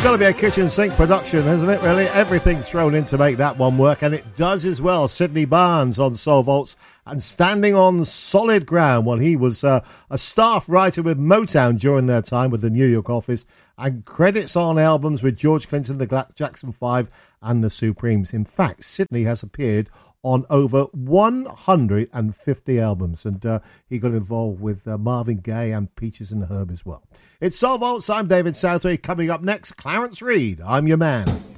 got to be a kitchen sink production, hasn't it, really? Everything's thrown in to make that one work, and it does as well. Sydney Barnes on Soul Vaults and standing on solid ground. Well, he was a staff writer with Motown during their time with the New York office, and credits on albums with George Clinton, the Jackson 5 and the Supremes. In fact, Sydney has appeared on over 150 albums, and he got involved with Marvin Gaye and Peaches and Herb as well. It's Soul Vaults. I'm David Southway. Coming up next, Clarence Reed, I'm Your Man.